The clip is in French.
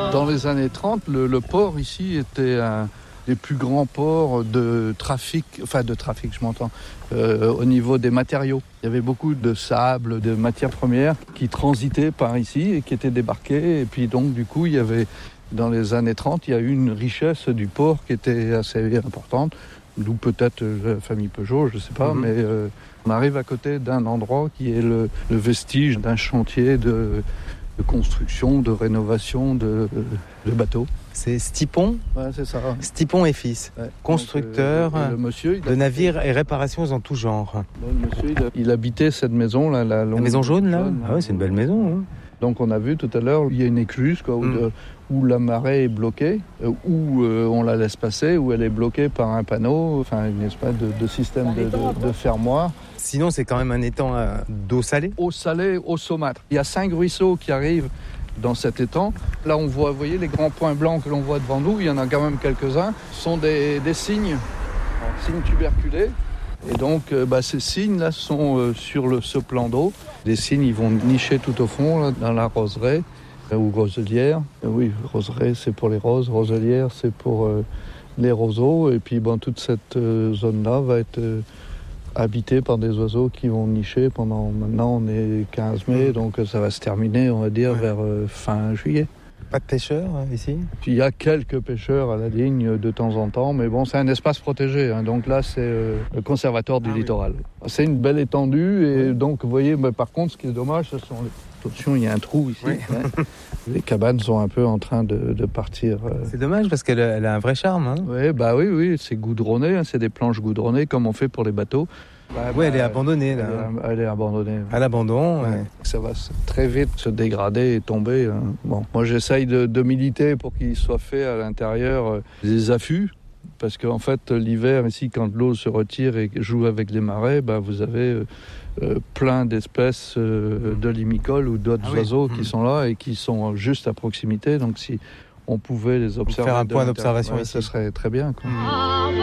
Dans les années 30, le port ici était un des plus grands ports de trafic, au niveau des matériaux. Il y avait beaucoup de sable, de matières premières qui transitaient par ici et qui étaient débarquées. Et puis donc du coup, il y avait, dans les années 30, il y a eu une richesse du port qui était assez importante. D'où peut-être la famille Peugeot, je ne sais pas, mais on arrive à côté d'un endroit qui est le vestige d'un chantier de construction, de rénovation de bateaux. C'est Stipon. Ouais, c'est ça. Stipon et fils, constructeur le monsieur, de navires et réparations en tout genre. Le monsieur, il habitait cette maison, là, la maison jaune, là. Ah ouais, c'est une belle maison. Hein. Donc on a vu tout à l'heure, il y a une écluse où la marée est bloquée, où on la laisse passer, où elle est bloquée par un panneau, enfin une espèce de système de fermoir. Sinon, c'est quand même un étang d'eau salée. Eau salée, eau saumâtre. Il y a 5 ruisseaux qui arrivent dans cet étang. Là, on voit, vous voyez, les grands points blancs que l'on voit devant nous, il y en a quand même quelques-uns, sont des cygnes tuberculés. Et donc, ces cygnes-là sont sur ce plan d'eau. Les cygnes, ils vont nicher tout au fond, là, dans la roseraie ou roselière. Oui, roseraie, c'est pour les roses. Roselière, c'est pour les roseaux. Et puis, toute cette zone-là va être habitée par des oiseaux qui vont nicher pendant... Maintenant, on est 15 mai, donc ça va se terminer, on va dire, vers fin juillet. Pas de pêcheurs ici ? Il y a quelques pêcheurs à la ligne de temps en temps, mais bon, c'est un espace protégé. Donc là, c'est le conservatoire du littoral. Oui. C'est une belle étendue et donc, vous voyez, par contre, ce qui est dommage, ce sont les... Attention, il y a un trou ici. Oui. Les cabanes sont un peu en train de partir. C'est dommage parce qu'elle a un vrai charme. Hein. Oui, c'est goudronné, c'est des planches goudronnées comme on fait pour les bateaux. Elle est abandonnée là. Elle est abandonnée. À l'abandon. Ouais. Ça va très vite se dégrader et tomber. Bon, moi j'essaye de militer pour qu'il soit fait à l'intérieur des affûts. Parce qu'en fait, l'hiver, ici, quand l'eau se retire et joue avec les marais, vous avez plein d'espèces de limicoles ou d'autres oiseaux qui sont là et qui sont juste à proximité. Donc si on pouvait les observer... Faire un point d'observation ici. Ce serait très bien, quoi.